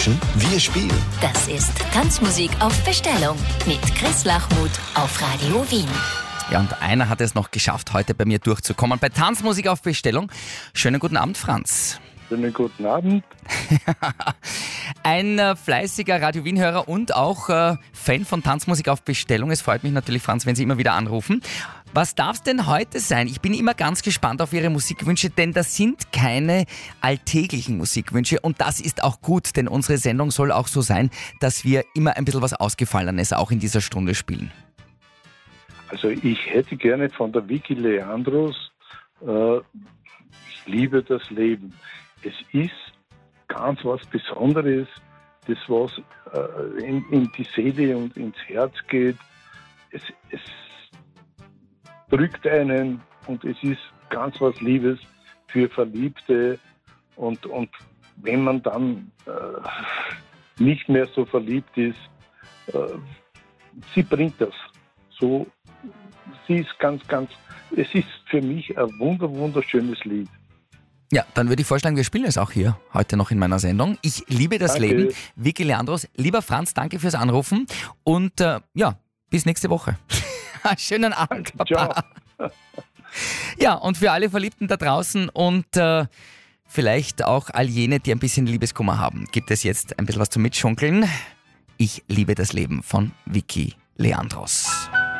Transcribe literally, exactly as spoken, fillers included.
mischen, wir spielen. Das ist Tanzmusik auf Bestellung mit Chris Lachmuth auf Radio Wien. Ja, und einer hat es noch geschafft, heute bei mir durchzukommen bei Tanzmusik auf Bestellung. Schönen guten Abend, Franz. Schönen guten Abend. Ein äh, fleißiger Radio Wien-Hörer und auch äh, Fan von Tanzmusik auf Bestellung. Es freut mich natürlich, Franz, wenn Sie immer wieder anrufen. Was darf es denn heute sein? Ich bin immer ganz gespannt auf Ihre Musikwünsche, denn das sind keine alltäglichen Musikwünsche und das ist auch gut, denn unsere Sendung soll auch so sein, dass wir immer ein bisschen was Ausgefallenes auch in dieser Stunde spielen. Also ich hätte gerne von der Vicky Leandros äh, Ich liebe das Leben. Es ist ganz was Besonderes, das was äh, in, in die Seele und ins Herz geht. Es, es drückt einen und es ist ganz was Liebes für Verliebte. Und, und wenn man dann äh, nicht mehr so verliebt ist, äh, sie bringt das. So, sie ist ganz, ganz, es ist für mich ein wunder, wunderschönes Lied. Ja, dann würde ich vorschlagen, wir spielen es auch hier heute noch in meiner Sendung. Ich liebe das Danke. Leben. Vicky Leandros, lieber Franz, danke fürs Anrufen und äh, ja, bis nächste Woche. Schönen Abend, Papa. Ciao. Ja, und für alle Verliebten da draußen und äh, vielleicht auch all jene, die ein bisschen Liebeskummer haben, gibt es jetzt ein bisschen was zum Mitschunkeln. Ich liebe das Leben von Vicky Leandros.